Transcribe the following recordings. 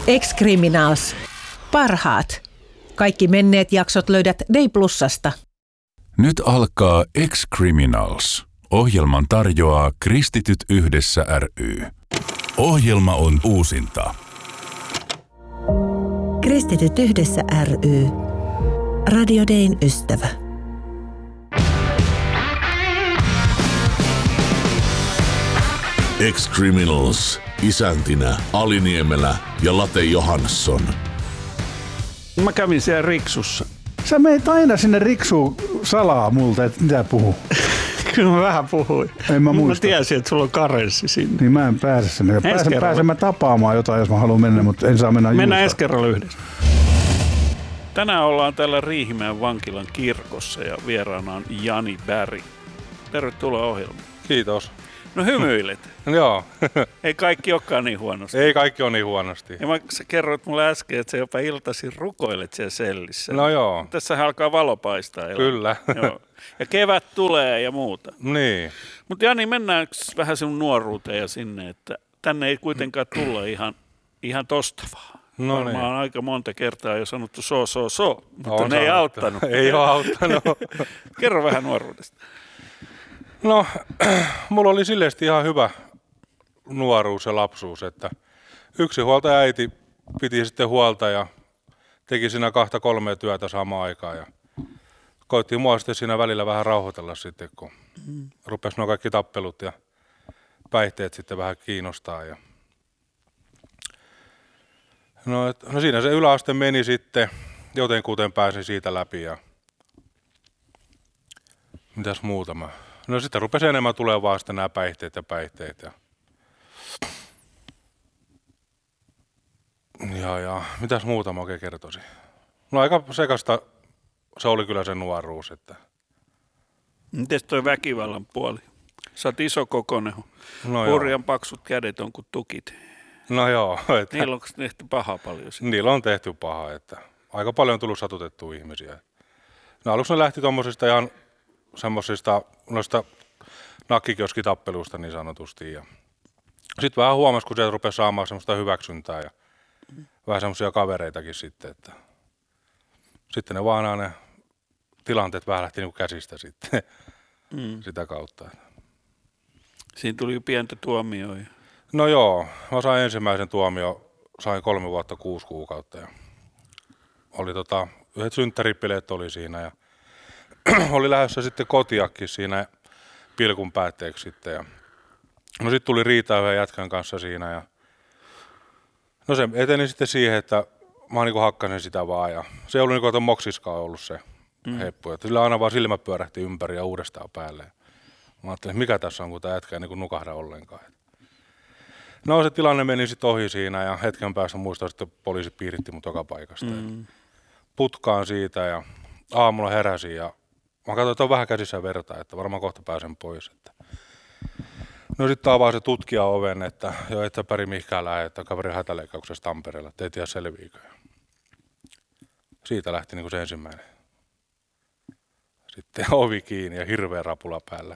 Ex-Criminals. Parhaat. Kaikki menneet jaksot löydät Play+:sta. Nyt alkaa Ex-Criminals. Ohjelman tarjoaa Kristityt yhdessä ry. Ohjelma on uusinta. Kristityt yhdessä ry. Radio Dayn ystävä. Ex-Criminals. Isäntinä Ali Niemelä ja Late Johansson. Mä kävin siellä Riksussa. Sä meet aina sinne Riksuun salaa multa, että mitä puhuu. Kyllä mä vähän puhuin. En mä muista. Mä tiesin, että sulla on karenssi sinne. Niin mä en pääse sinne. Pääsen mä tapaamaan jotain, jos mä haluan mennä, mutta en saa mennä Mennään ensi kerralla yhdessä. Tänään ollaan täällä Riihimäen vankilan kirkossa ja vieraana on Jani Berg. Tervetuloa ohjelmaan. Kiitos. No hymyilet. Joo. Ei kaikki olekaan niin huonosti. Ei kaikki ole niin huonosti. Ja sä kerroit mulle äsken, että sä jopa iltaisin rukoilet siellä sellissä. No joo. Tässä alkaa valo paistaa. Kyllä. Joo. Ja kevät tulee ja muuta. Niin. Mutta Jani, mennään vähän sinun nuoruuteen ja sinne, että tänne ei kuitenkaan tulla ihan tosta vaan. No Varmaan niin. on aika monta kertaa jo sanottu mutta on ne ei auttanut. Ei ole auttanut. Kerro vähän nuoruudesta. No, mulla oli silleesti ihan hyvä nuoruus ja lapsuus, että yksinhuoltaja äiti piti sitten huolta ja teki siinä 2-3 työtä samaan aikaan ja koettiin mua sitten siinä välillä vähän rauhoitella sitten, kun rupesi nuo kaikki tappelut ja päihteet sitten vähän kiinnostaa. No siinä se yläaste meni sitten, jotenkuten pääsin siitä läpi ja mitäs muuta mä. No sitten rupesi enemmän tulemaan vaan sitten nämä päihteet ja mitäs muuta mä oikein kertoisin. No aika sekasta se oli kyllä se nuoruus, että. Mites toi väkivallan puoli? Sä oot isokokoinen, No hurjan paksut kädet on kuin tukit. No joo. Että Niillä on tehty pahaa paljon sitten. niillä on tehty pahaa, että aika paljon on tullut satutettua ihmisiä. No aluksi ne lähti tommosista ihan semmosista noista nakkikioskitappeluista niin sanotusti. Ja sitten vähän huomasi, kun sieltä rupesi saamaan semmoista hyväksyntää ja vähän semmoisia kavereitakin sitten, että sitten ne vaan aina ne tilanteet vähän lähti niinku käsistä sitten sitä kautta. Siinä tuli jo pientä tuomioja. No joo, mä sain ensimmäisen tuomio, sain 3 vuotta 6 kuukautta ja oli yhdet synttäripileet oli siinä ja oli lähdössä sitten kotiakin siinä pilkun päätteeksi sitten ja no sitten tuli riita yhden jätkän kanssa siinä ja no se eteni sitten siihen, että mä niinku hakkasin sitä vaan ja se ei ollut niinku moksiskaan ollut se heppu, että sillä aina vaan silmät pyörähti ympäri ja uudestaan päälle. Mä ajattelin, että mikä tässä on, kun tää jätkä ei niinku nukahda ollenkaan. No se tilanne meni sitten ohi siinä ja hetken päästä muistan sitten poliisi piiritti mut joka paikasta. Putkaan siitä ja aamulla heräsin ja mä katsoin, että on vähän käsissä verta, että varmaan kohta pääsen pois. Että. No sitten avaa se tutkija oven, että joo, et sä päri mihinkään lähde, että kaveri hätäleikkauksessa Tampereella, että ei tiedä selviikö. Siitä lähti niinku se ensimmäinen. Sitten ovi kiinni ja hirveä rapula päällä.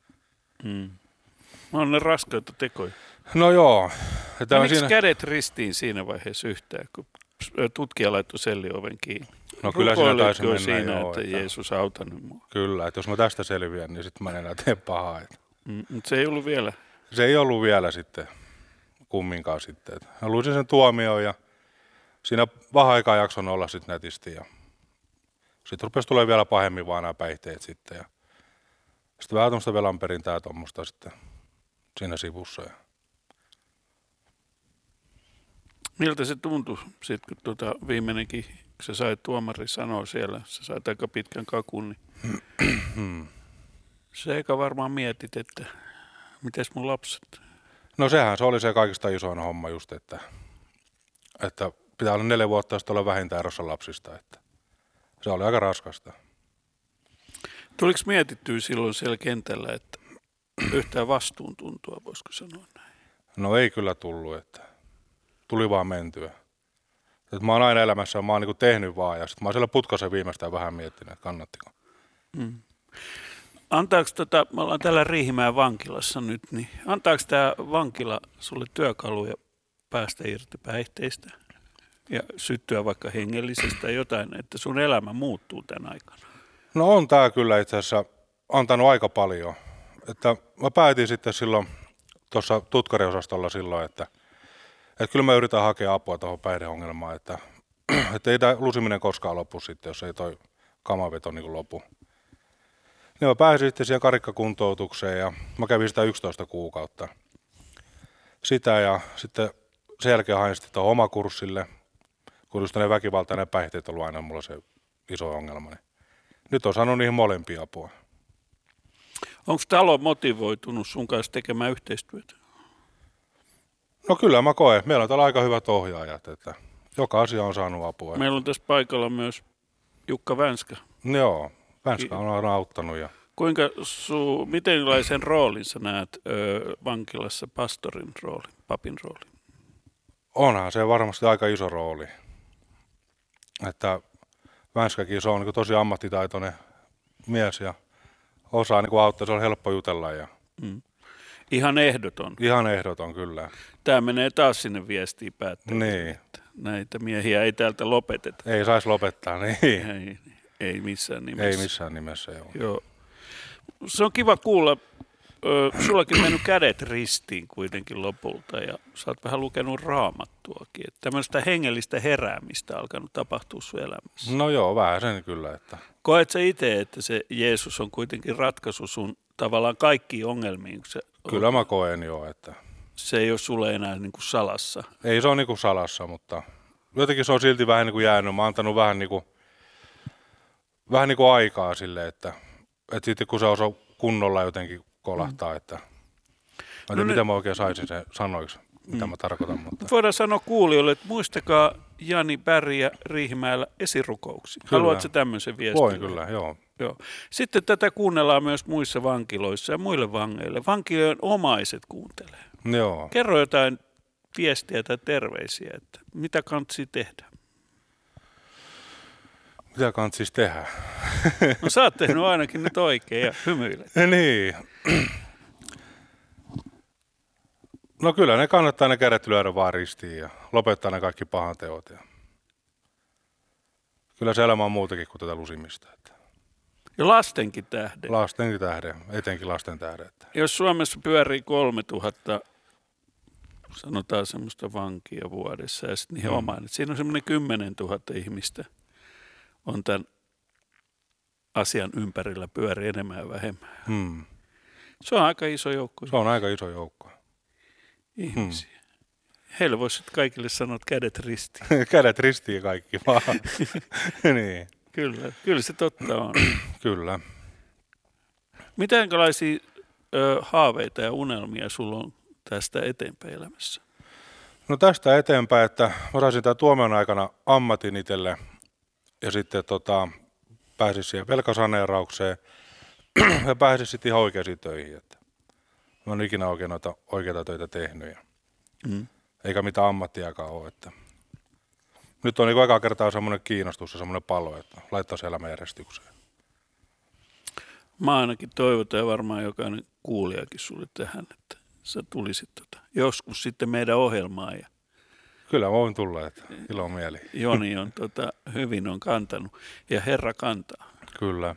On ne raskaita tekoja. No joo. Menikö siinä kädet ristiin siinä vaiheessa yhtään, kun tutkija laittoi sellioven kiinni? No kyllä siinä taisi mennä siinä, joo, että Jeesus autanut mua. Kyllä, että jos mä tästä selviän, niin sitten mä en enää tee pahaa. Mutta se ei ollut vielä. Se ei ollut vielä sitten kumminkaan sitten. Mä luisin sen tuomioon ja siinä vähän aikaa jakson olla sitten nätisti. Ja sitten rupesi tulemaan vielä pahemmin vaan nämä päihteet sitten. Ja sitten vähän tuommoista velanperintää ja tuommoista sitten siinä sivussa. Miltä se tuntui sitten, kun viimeinenkin, kun sä sait tuomari sanoa siellä, sä sait aika pitkän kakun, niin se eikä varmaan mietit, että mites mun lapset? No sehän se oli se kaikista isoin homma just, että pitää olla 4 vuotta ja sitten olla vähintään erossa lapsista, että se oli aika raskasta. Tuliko mietittyä silloin siellä kentällä, että yhtään vastuuntuntua, voisiko sanoa näin? No ei kyllä tullut, että tuli vaan mentyä. Että mä oon aina elämässä, mä oon niinku tehnyt vaan ja sitten mä oon siellä putkasen viimeistään vähän miettinyt, että kannattiko. Antaako me ollaan täällä Riihimäen vankilassa nyt, niin antaako tämä vankila sulle työkaluja päästä irti päihteistä? ja syttyä vaikka hengellisestä jotain, että sun elämä muuttuu tämän aikana? No on tää kyllä itse asiassa antanut aika paljon. Että mä päätin sitten silloin tuossa tutkariosastolla silloin, että kyllä mä yritän hakea apua tuohon päihdeongelmaan, että ei tämä lusiminen koskaan lopu sitten, jos ei toi kamaveto niin lopu. Niin mä pääsin sitten siihen karikkakuntoutukseen ja mä kävin sitä 11 kuukautta. Sitä ja sitten sen jälkeen hain sitten tuohon omakurssille, kun just ne väkivaltainen päihteet on ollut aina mulla se iso ongelma. Niin nyt on saanut niihin molempia apua. Onko talo motivoitunut sun kanssa tekemään yhteistyötä? No kyllä mä koen. Meillä on täällä aika hyvät ohjaajat, että joka asia on saanut apua. Meillä on tässä paikalla myös Jukka Vänskä. Joo, Vänskä on aina auttanut. Ja mitenlaisen roolin sä näet vankilassa, pastorin roolin, papin roolin? Onhan se varmasti aika iso rooli. Että Vänskäkin se on niin tosi ammattitaitoinen mies ja osaa niin auttaa, se on helppo jutella. Ja Ihan ehdoton. Ihan ehdoton, kyllä. Tämä menee taas sinne viestiin päättäjille, Niin. että näitä miehiä ei täältä lopeteta. Ei saisi lopettaa, niin. Ei missään nimessä. Ei missään nimessä, joo. Joo. Se on kiva kuulla. Sullakin on mennyt kädet ristiin kuitenkin lopulta ja sä oot vähän lukenut Raamattuakin. Että tämmöistä hengellistä heräämistä alkanut tapahtua sun elämässä. No joo, vähän sen kyllä. Että Koet sä itse, että se Jeesus on kuitenkin ratkaisu sun tavallaan kaikkiin ongelmiin? Kyllä mä koen joo, että Se ei ole sulle enää niin kuin salassa. ei se ole niin kuin salassa, mutta jotenkin se on silti vähän niin kuin jäänyt. Mä oon antanut vähän niin kuin aikaa sille, että sitten kun se osaa kunnolla jotenkin kolahtaa, että mitä mä oikein saisin sen sanoiksi, mitä mä tarkoitan. Mutta Voidaan sanoa kuulijoille, että muistakaa Jani Berg Riihimäellä esirukouksia. Kyllä. Haluatko tämmöisen viestin? voin kyllä, joo. Joo. Sitten tätä kuunnellaan myös muissa vankiloissa ja muille vangeille. Vankilojen omaiset kuuntelee. Joo. Kerro jotain viestiä tai terveisiä, että mitä kannattaa tehdä? Mitä kannattaa siis tehdä? No sä oot tehnyt ainakin nyt oikein ja hymyilet. Niin. No kyllä ne kannattaa ne kädet lyödä vaan ristiin ja lopettaa ne kaikki pahanteot. Ja kyllä se elämä on muutakin kuin tätä lusimista. Että Ja lastenkin tähden. lastenkin tähden, etenkin lasten tähden. Että Jos Suomessa pyörii 3000, sanotaan semmoista vankia vuodessa ja sitten niihin omaan, siinä on semmoinen 10 000 ihmistä on tämän asian ympärillä pyörii enemmän ja vähemmän. Se on aika iso joukko se on aika iso joukko. ihmisiä. Heille voisi kaikille sanoa, että kädet ristiin. Kädet ristiin kaikki vaan. Niin, Kyllä se totta on. kyllä. Mitenkälaisia haaveita ja unelmia sulla on tästä eteenpäin elämässä? No tästä eteenpäin, että mä saisin tämän tuomion aikana ammatin itselle ja sitten pääsin siihen velkasaneeraukseen ja pääsin sitten ihan oikeisiin töihin. Että mä en ikinä oikein noita oikeita töitä tehnyt eikä mitään ammattiakaan ole. Että nyt on niin eka kertaa semmoinen kiinnostus ja semmoinen palo, että laittaisi elämän järjestykseen. Mä ainakin toivotan ja varmaan jokainen kuulijakin sulle tähän, että sä tulisit joskus sitten meidän ohjelmaan. Ja Kyllä mä voin tulla, että ilo mieli. Joni on hyvin on kantanut ja Herra kantaa. Kyllä.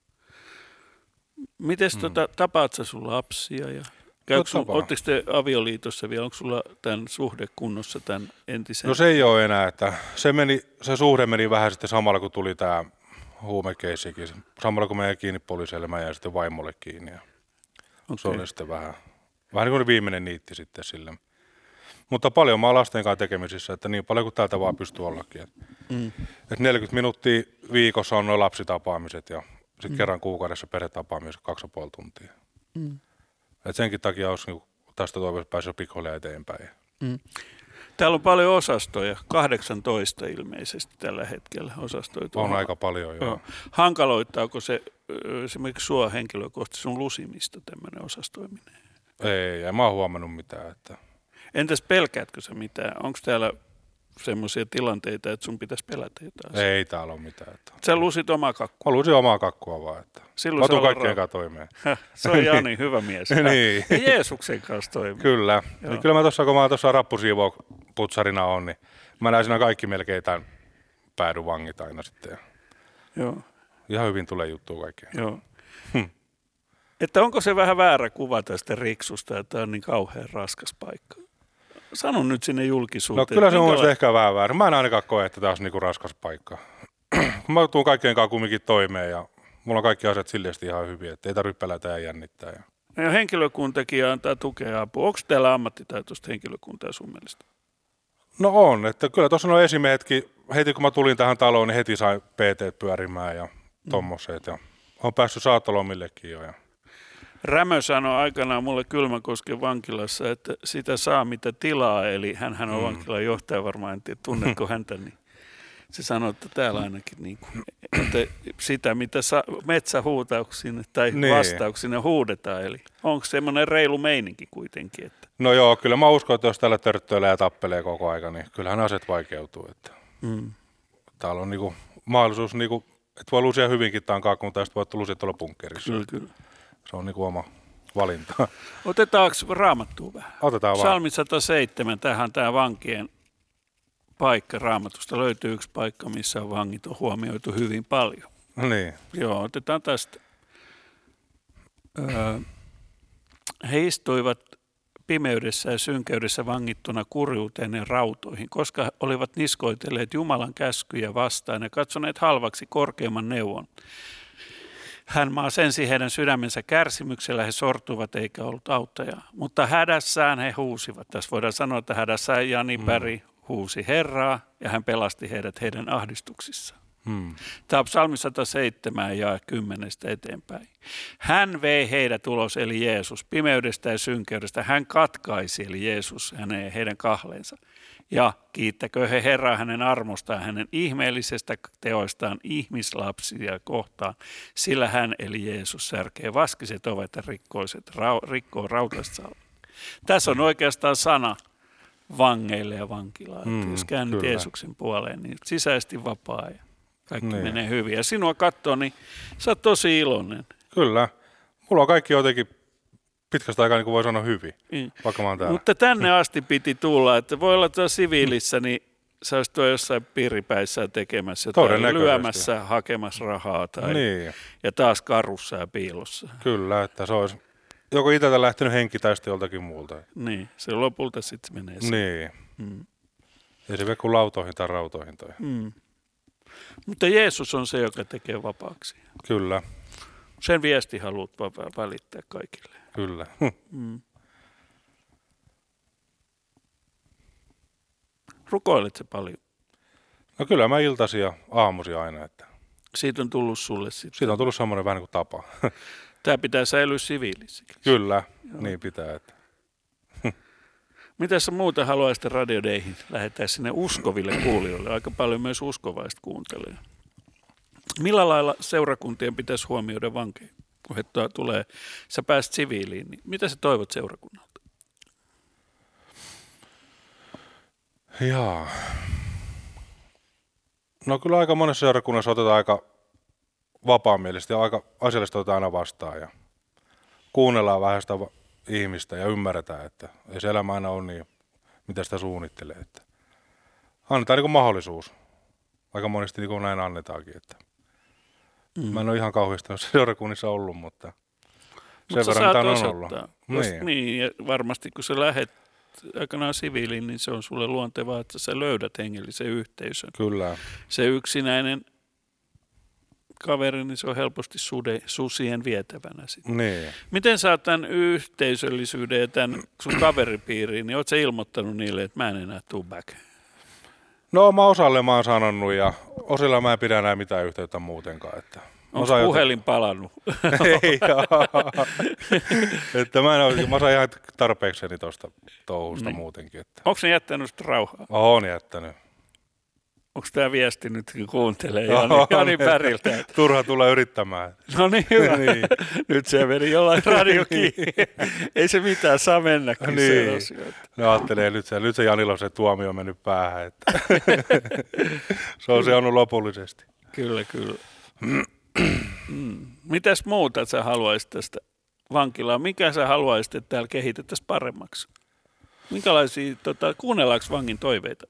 Mites tapaat sä sun lapsia? Ja ootteko te avioliitossa vielä? Onko sulla tämän suhde kunnossa tämän entisen? No se ei ole enää, että se suhde meni vähän sitten samalla kun tuli tämä huumekeissikin. Samalla kun mä jäin kiinni poliisille, mä jäin sitten vaimolle kiinni. Ja se oli sitten vähän niin kuin viimeinen niitti sitten sille. Mutta paljon mä oon lasten kanssa tekemisissä, että niin paljon kuin täältä vaan pystyy ollakin. Että 40 minuuttia viikossa on nuo lapsitapaamiset ja sitten kerran kuukaudessa perhetapaamiset 2,5 tuntia. Et senkin takia olisi niin tästä toivottavasti päässyt pikkuhiljaa eteenpäin. Täällä on paljon osastoja, 18 ilmeisesti tällä hetkellä osastoja. On aika paljon, joo. Hankaloittaako se esimerkiksi sua henkilökohtaisesti sun lusimista tämmöinen osastoiminen? Ei mä oon huomannut mitään. Että Entäs pelkäätkö sä mitään? Onko täällä semmoisia tilanteita, että sun pitäisi pelätä jotain? ei täällä ole mitään. Että Sä lusit omaa kakkua. mä luisin omaa kakkua vaan. Että Silloin mä se tuun on kaikkien kanssa toimeen. Se on Jani, hyvä mies. Niin. Ja Jeesuksen kanssa toimii. Kyllä. Eli kyllä mä tuossa, kun mä tuossa rappusiivoo putsarina on, niin mä näin siinä kaikki melkein tämän päädynvangit aina sitten. Joo. Ihan hyvin tulee juttua kaikkea. Joo. Että onko se vähän väärä kuva tästä Riksusta, että tämä on niin kauhean raskas paikka? Sano nyt sinne julkisuuteen. No kyllä se on mielestäni ehkä vähän väärä. Mä en ainakaan koe, että tämä olisi niinku raskas paikka. Mä tuun kaikkien kanssa kumminkin toimeen ja mulla on kaikki asiat silleesti ihan hyviä, että ei tarvitse pelätä ja jännittää. Ja henkilökuntakin antaa tukea ja apua. Onko teillä ammattitaitoista henkilökuntaa sun mielestä? No on, että kyllä tuossa on esimiehetkin, heti kun mä tulin tähän taloon, niin heti sai PT pyörimään ja tommoset ja on päässyt saatolomillekin jo. Ja Rämö sanoi aikanaan mulle Kylmäkosken vankilassa, että sitä saa mitä tilaa, eli hänhän on vankilan johtaja varmaan, en tiedä tunnetko häntä, niin se sanoi, että täällä ainakin niin kuin, että sitä mitä metsähuutauksiin tai vastauksin huudetaan, eli onko semmoinen reilu meininki kuitenkin? Että... No joo, kyllä mä uskon, että jos täällä törttöilee ja tappelee koko aika, niin kyllähän aset vaikeutuu. Että täällä on niinku mahdollisuus, niinku, että voi lusia hyvinkin tankaa, kun tästä voi lusia tuolla bunkkerissa. Kyllä. Se on niinku oma valinta. Otetaanko Raamattua vähän? Otetaan vaan. Psalmi 107, tähän tämä vankien paikka Raamatusta. Löytyy yksi paikka, missä vangit on huomioitu hyvin paljon. Niin. Joo, otetaan tästä. He istuivat pimeydessä ja synkeydessä vangittuna kurjuuteen ja rautoihin, koska olivat niskoitelleet Jumalan käskyjä vastaan ja katsoneet halvaksi korkeamman neuvon. Hän maasensi heidän sydämensä kärsimyksellä, he sortuivat eikä ollut auttajaa. Mutta hädässään he huusivat. Tässä voidaan sanoa, että hädässään Jani Päri huusi Herraa ja hän pelasti heidät heidän ahdistuksissaan. Tämä on Psalmi 107 ja 10 eteenpäin. Hän vei heidät ulos, eli Jeesus, pimeydestä ja synkeydestä. Hän katkaisi, eli Jeesus, heidän kahleensa. Ja kiittäkö he Herraa hänen armostaan, hänen ihmeellisestä teoistaan ihmislapsia kohtaan, sillä hän, eli Jeesus, särkee vaskiset ovet ja rikkoo rautaiset salvat. Tässä on oikeastaan sana vangeille ja vankilaan. Jos käännyt Jeesuksen puoleen, niin sisäisesti vapaa ja kaikki menee hyvin. Ja sinua katsoo, niin sä oot tosi iloinen. Kyllä. Mulla on kaikki jotenkin pitkästä aikaa, niin kuin voi sanoa, hyvin, vaikka mä oon täällä. Mutta tänne asti piti tulla, että voi olla tuolla siviilissä, niin sä olisit tuolla jossain piiripäissä tekemässä jotain, lyömässä, hakemassa rahaa tai ja taas karussa ja piilossa. Kyllä, että se olisi joko itseltä lähtenyt henki tai sitten joltakin muulta. Niin, se lopulta sitten menee siihen. Niin. Ei se vie kuin lautoihin tai rautoihin. Mutta Jeesus on se, joka tekee vapaaksi. Kyllä. Sen viesti haluat välittää kaikille. Kyllä. Rukoilet se paljon? No kyllä mä iltaisin ja aamuisin aina. Että Siitä on tullut sulle sitten? Siitä on tullut semmoinen vähän niin kuin tapa. Tämä pitää säilyä siviilissäkin. Kyllä, niin pitää. Että. Mitä sä muuta haluaisit Radio Dayhin lähettää sinne uskoville kuulijoille? Aika paljon myös uskovaista kuuntelee. Millä lailla seurakuntien pitäisi huomioida vankeja, kun he tulee, sä pääset siviiliin, niin mitä sä toivot seurakunnalta? Jaa. No kyllä aika monessa seurakunnassa otetaan aika vapaamielisesti ja aika asiallisesti otetaan aina vastaan ja kuunnellaan vähän sitä ihmistä ja ymmärretään, että ei se elämä aina ole niin, mitä sitä suunnittelee. Että annetaan niin kuin mahdollisuus. Aika monesti niin kuin näin annetaankin. Että mä en ole ihan kauheasti seurakunnissa ollut, mutta sen verran mitä on ollut. Niin, ja varmasti kun sä lähet aikanaan siviiliin, niin se on sulle luontevaa, että sä löydät hengellisen yhteisön. Kyllä. Se yksinäinen kaveri, niin se on helposti susien vietävänä sitten. Niin. Miten sä oot tämän yhteisöllisyyden ja tämän sun kaveripiiriin, niin oot sä ilmoittanut niille, että mä en enää tuu back? No osalle mä oon sanonut ja osilla mä en pidä enää mitään yhteyttä muutenkaan. Että onko puhelin palannut? Ei että mä saan ihan tarpeekseni tuosta touhusta muutenkin. Että. Onko ne jättänyt sitä rauhaa? Oon jättänyt. Onko tämä viesti nyt, kun kuuntelee Jani Päriltä? Turha tulla yrittämään. No niin, hyvä. Niin. Nyt se meni jollain radio kiinni. Ei se mitään, saa mennäkin. Niin. Ne ajattelee, nyt se Janilla on se tuomio mennyt päähän. Että se on seonnut lopullisesti. Kyllä. Mitäs muuta sä haluaisit tästä vankilaa? Mikä sä haluaisit, että täällä kehitettäisiin paremmaksi? Minkälaisia, kuunnellaanko vangin toiveita?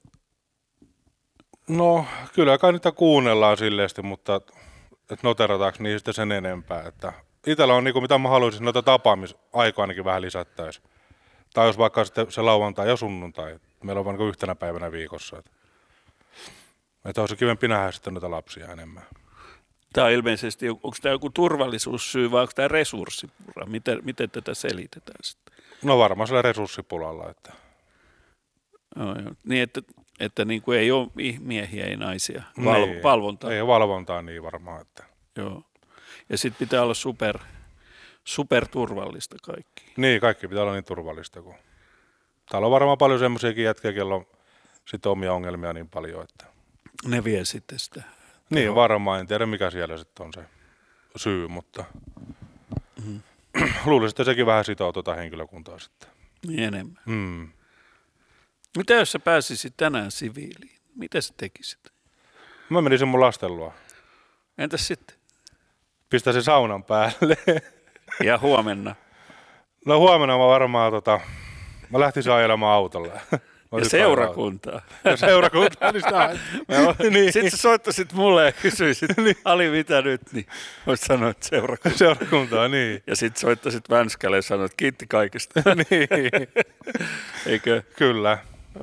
No kyllä kai niitä kuunnellaan silleesti, mutta että noterataanko niistä sen enempää. Että itsellä on mitä mä haluaisin, noita tapaamisaikaa ainakin vähän lisättäisiin. Tai jos vaikka sitten se lauantai ja sunnuntai. Meillä on vain yhtenä päivänä viikossa. Että olisi kivempi nähdä sitten noita lapsia enemmän. Tämä on ilmeisesti, onko tämä joku turvallisuussyy vai onko tämä resurssipula? Miten tätä selitetään sitten? No varmaan sillä resurssipulalla. Että. No, niin, että niin kuin ei ole miehiä, ei naisia. Niin, Valvontaa. Ei ole valvontaa niin varmaan. Että. Joo. Ja sitten pitää olla super turvallista kaikki. Niin, kaikki pitää olla niin turvallista. Täällä on varmaan paljon semmoisiakin jätkiä, joilla on sitten omia ongelmia niin paljon. Että. Ne vie sitten sitä. Niin, varmaan. En tiedä, mikä siellä sitten on se syy, mutta luulisin, että sekin vähän sitoo henkilökuntaa sitten. Niin enemmän. Mitä jos sä pääsisit tänään siviiliin? Mitä sä tekisit? Mä menisin mun lasten luo. Entäs sitten? Pistäisin saunan päälle. Ja huomenna? No huomenna mä varmaan mä lähtisin ajelemaan autolla. Ja seurakuntaa. Ja seurakuntaa, niin niin. Sitten sä soittaisit mulle ja kysyisit, Ali mitä nyt, niin voisit sanoa, että seurakuntaa. Seurakuntaa, niin. Ja sitten soittaisit Vänskälle ja sanoit, kiitti kaikesta. Niin. Eikö? Kyllä.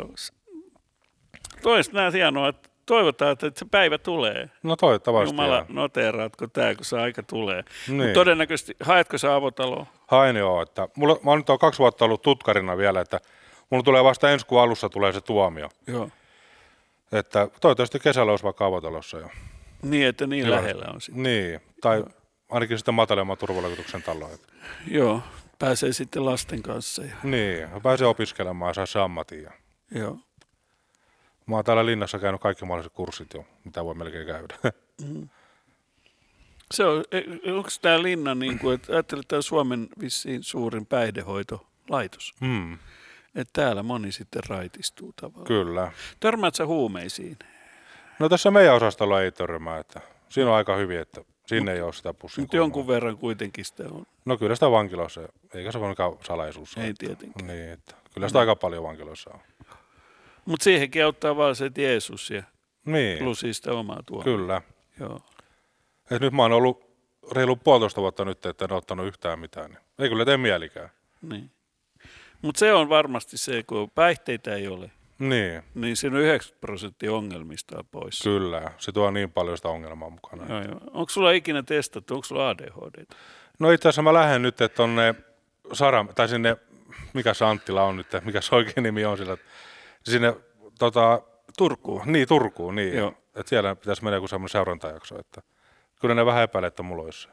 Toista näet hienoa, että toivotaan, että se päivä tulee. No toivottavasti. Jumala, noteeraatko tämä, kun se aika tulee. Niin. Mutta todennäköisesti, haetko sä avotaloa? Hain joo, että mä oon nyt 2 vuotta ollut tutkarina vielä, että mulla tulee vasta ensi kuun alussa tulee se tuomio. Joo. Että toivottavasti kesällä olisi vaikka avotalossa jo. Niin, että niin lähellä on sitten. Niin, tai ainakin sitten matalemman turvavaikutuksen talo. Joo, pääsee sitten lasten kanssa. Ja. Niin, pääsee opiskelemaan ja saa se ammatin. Joo. Mä oon täällä linnassa käynyt kaikki mahdolliset kurssit jo, mitä voi melkein käydä. Se on, onko tämä linna niin kuin, että ajattelee, että tämä on Suomen vissiin suurin päihdehoitolaitos. Että täällä moni sitten raitistuu tavallaan. Kyllä. Törmäät sä huumeisiin? No tässä meidän osastolla ei törmää, että siinä on aika hyvin, että sinne ei ole sitä pussin. Nyt jonkun verran kuitenkin sitä on. No kyllä sitä vankiloissa, eikä se voinkaan salaisuus. Ei tietenkään. Niin, että kyllä sitä aika paljon vankiloissa on. Mutta siihenkin auttaa vaan se, että Jeesus ja niin. plus sitä omaa tuomia. Kyllä. Joo. Et nyt mä oon ollut reilu 1,5 vuotta nyt, että en ottanut yhtään mitään. Niin ei kyllä tee mielikään. Niin. Mutta se on varmasti se, kun päihteitä ei ole, niin siinä on 90% ongelmista pois. Kyllä, se tuo niin paljon sitä ongelmaa mukana. Joo. Onko sulla ikinä testattu, onko sulla ADHD? No itse asiassa mä lähden nyt, että tonne tai sinne, mikä se Anttila on nyt, mikä se oikein nimi on sillä, sinne Turkuun. Niin, Turkuun, niin. Että siellä pitäisi mennä joku semmoinen seurantajakso, että kyllä ne vähän epäilee, että mulla olisi.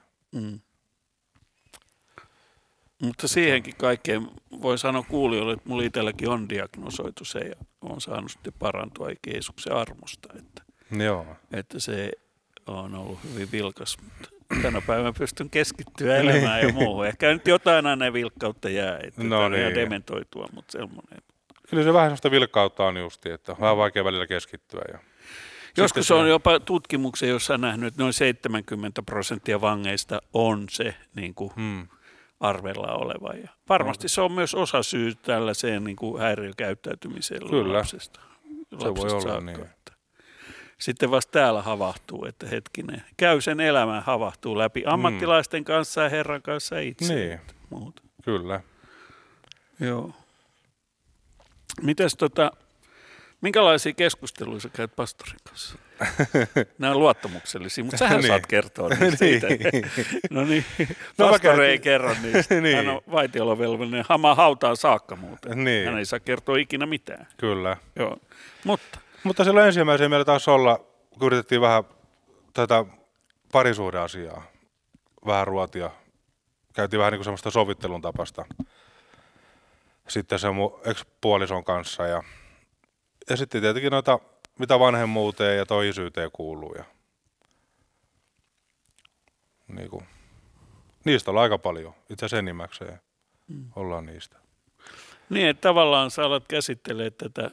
Mutta siihenkin kaikkeen voi sanoa kuulijoille, että mulla itselläkin on diagnosoitu se ja on saanut sitten parantua Jeesuksen armosta. Että se on ollut hyvin vilkas, mutta tänä päivänä pystyn keskittyä elämään ja muuhun. Ehkä nyt jotain aina vilkkautta jää, että ihan dementoitua, mutta semmoinen. Kyllä se vähän sellaista vilkkautta on justi, että on vähän vaikea välillä keskittyä. Ja joskus on jopa tutkimuksia, jossa on nähnyt, että noin 70% vangeista on se niin kuin arvella oleva. Ja varmasti se on myös osa syy tällaiseen niin kuin häiriökäyttäytymiseen lapsesta. Se voi olla saakka, niin. Sitten vasta täällä havahtuu, että hetkinen, käy sen elämän, havahtuu läpi ammattilaisten kanssa ja Herran kanssa itse. Niin, muuta. Kyllä. Joo. Mites minkälaisia keskusteluja sä käyt pastorin kanssa? Nämä on luottamuksellisia, mutta sähän saat kertoa niistä itse. No niin, pastori ei kerro niistä. Hän on vaitiolovelvollinen hautaan saakka muuten. Niin. Hän ei saa kertoa ikinä mitään. Kyllä. Joo. Mutta silloin ensimmäisenä meillä taas olla, kun yritettiin vähän tätä parisuhdeasiaa, vähän ruotia. Käytiin vähän niin kuin semmoista sovittelun tapasta. Sitten se mun ex-puolison kanssa ja sitten tietenkin noita, mitä vanhemmuuteen ja toisyyteen kuuluu. Ja niin kuin, niistä on aika paljon, itse asiassa enimmäkseen ollaan niistä. Niin, että tavallaan sä alat käsittelee tätä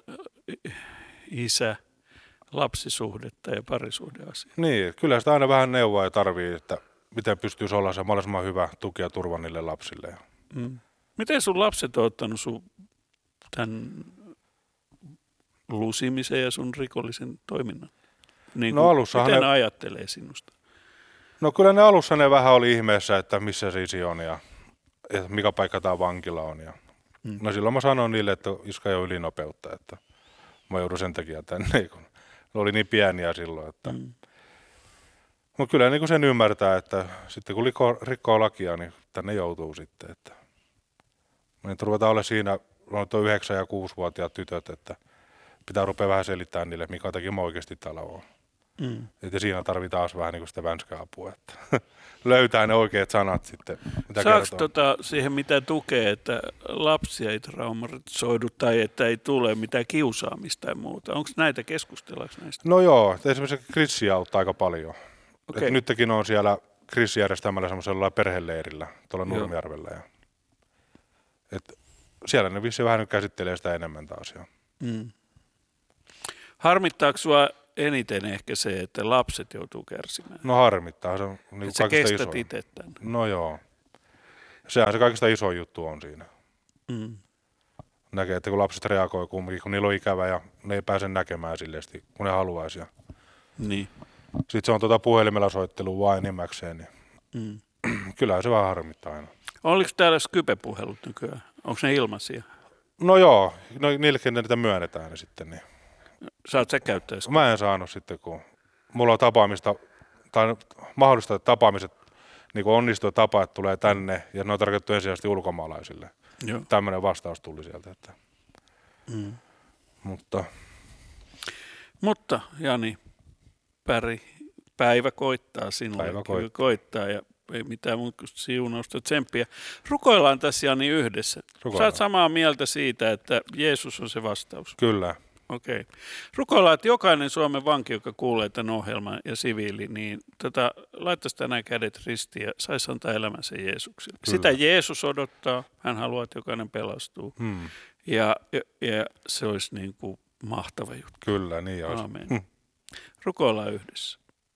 isä-lapsisuhdetta ja parisuhdeasiaa. Niin, kyllä sitä aina vähän neuvoa ja tarvii, että miten pystyisi olla se mahdollisimman hyvä tuki ja turva niille lapsille. Miten sun lapset on ottanut sun tämän lusimisen ja sun rikollisen toiminnan? Niin No alussahan miten ne ajattelee sinusta? No kyllä ne alussa ne vähän oli ihmeessä, että missä se isi on ja mikä paikka tämä vankila on. Ja. No silloin mä sanoin niille, että iska ei ole ylinopeutta, että mä joudun sen takia tänne, kun ne oli niin pieniä silloin. Että. Mutta kyllä niin kuin sen ymmärtää, että sitten kun rikkoo lakia, niin tänne joutuu sitten. Että. Niin ruvetaan olla siinä, on 9- ja 6-vuotiaat tytöt, että pitää rupea vähän selittämään niille, mikä takia mä oikeasti täällä on. Että siinä tarvitaan taas vähän niin kuin sitä vänskäapua, että löytää ne oikeat sanat sitten, mitä saako siihen mitä tukea, että lapsia ei traumatisoidu tai että ei tule mitään kiusaamista ja muuta? Onko näitä keskustellaanko näistä? No joo, esimerkiksi Krissi auttaa aika paljon. Okay. Nytkin on siellä Krissi järjestämällä semmoisella perheleirillä tuolla Nurmijärvellä. Ja, siellä ne vissiin vähän nyt käsittelee sitä enemmän taas. Harmittaako sinua eniten ehkä se, että lapset joutuu kärsimään? No harmittaa. Se on niin että sä kestät itse tämän. No joo. Sehän se kaikista iso juttu on siinä. Näkee, että kun lapset reagoi kumminkin, kun niillä on ikävä ja ne ei pääse näkemään silleesti, kun ne haluaisi. Niin. Sitten se on puhelimella soittelua vain enimmäkseen. Niin kyllähän se vähän harmittaa aina. Oliko täällä Skype-puhelut nykyään? Onko ne ilmaisia? No joo, niillekin niitä myönnetään ne sitten. Niin. Saat sä käyttää sitä? Mä en saanut sitten, kun mulla on tapaamista, tai mahdollista, että tapaamiset niin onnistuu tapa, että tulee tänne, ja ne on tarkoitettu ensisijaisesti ulkomaalaisille. Joo. Tämmöinen vastaus tuli sieltä. Että. Mutta Jani, päivä koittaa sinulle. Päivä koittaa ja ei mitään muuta kuin siunausta, tsemppiä. Rukoillaan tässä Jani yhdessä. Sä oot samaa mieltä siitä, että Jeesus on se vastaus. Kyllä. Okei. Rukoillaan, että jokainen Suomen vanki, joka kuulee tämän ohjelman ja siviili, niin laittaisi tänään kädet ristiin ja saisi antaa elämänsä Jeesukselle. Kyllä. Sitä Jeesus odottaa. Hän haluaa, että jokainen pelastuu. Ja se olisi niin kuin mahtava juttu. Kyllä, niin olisi. Aamen. Rukoillaan yhdessä.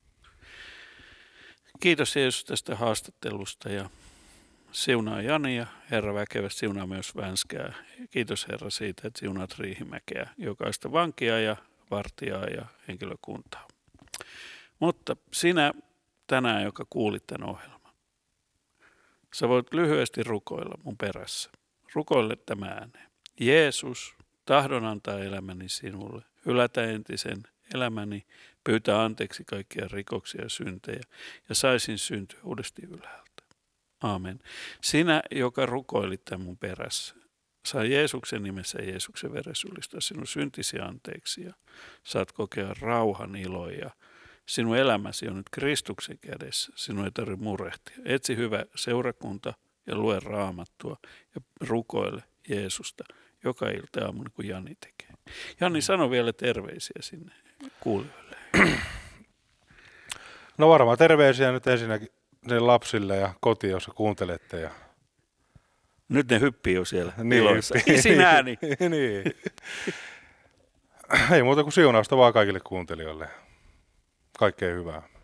Kiitos Jeesus tästä haastattelusta ja siunaa Jania. Herra väkevästi siunaa myös Vänskää. Kiitos Herra siitä, että siunaat Riihimäkeä, jokaista vankia ja vartijaa ja henkilökuntaa. Mutta sinä tänään, joka kuulit tämän ohjelman, sä voit lyhyesti rukoilla mun perässä. Rukoile tämä ääneen. Jeesus, tahdon antaa elämäni sinulle, hylätä entisen elämäni, pyytää anteeksi kaikkia rikoksia ja syntejä ja saisin syntyä uudesti ylhäältä. Aamen. Sinä, joka rukoilit tämän mun perässä, saa Jeesuksen nimessä ja Jeesuksen veressä julistaa sinun syntisi anteeksi ja saat kokea rauhan ilo ja sinun elämäsi on nyt Kristuksen kädessä. Sinun ei tarvitse murehtia. Etsi hyvä seurakunta ja lue Raamattua ja rukoile Jeesusta joka ilta ja aamuna, kun Jani tekee. Jani, sano vielä terveisiä sinne kuulijoille. No varmaan terveisiä nyt ensinnäkin lapsille ja kotiin, jos kuuntelette. Ja. Nyt ne hyppii jo siellä iloissa. Isin ääni. Niin. Ei muuta kuin siunausta vaan kaikille kuuntelijoille. Kaikkea hyvää.